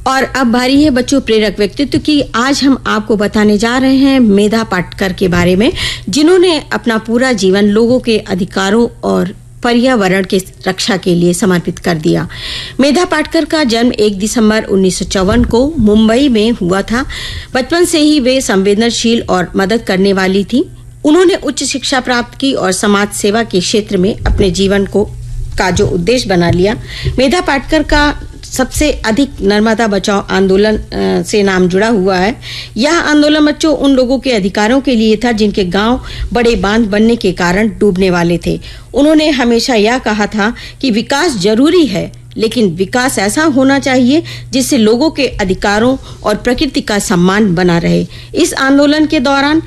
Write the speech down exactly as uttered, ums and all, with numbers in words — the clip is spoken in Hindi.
और अब बारी है बच्चों प्रेरक व्यक्तित्व की। आज हम आपको बताने जा रहे हैं मेधा पाटकर के बारे में, जिन्होंने अपना पूरा जीवन लोगों के अधिकारों और पर्यावरण के रक्षा के लिए समर्पित कर दिया। मेधा पाटकर का जन्म एक दिसंबर उन्नीस सौ चौवन को मुंबई में हुआ था। बचपन से ही वे संवेदनशील और मदद करने वाली थी। उन्होंने उच्च शिक्षा प्राप्त की और समाज सेवा के क्षेत्र में अपने जीवन को का जो उद्देश्य बना लिया। मेधा पाटकर का सबसे अधिक नर्मदा बचाओ आंदोलन से नाम जुड़ा हुआ है। यह आंदोलन बच्चों उन लोगों के अधिकारों के लिए था जिनके गांव बड़े बांध बनने के कारण डूबने वाले थे। उन्होंने हमेशा यह कहा था कि विकास जरूरी है, लेकिन विकास ऐसा होना चाहिए जिससे लोगों के अधिकारों और प्रकृति का सम्मान बना रहे। इस आंदोलन के दौरान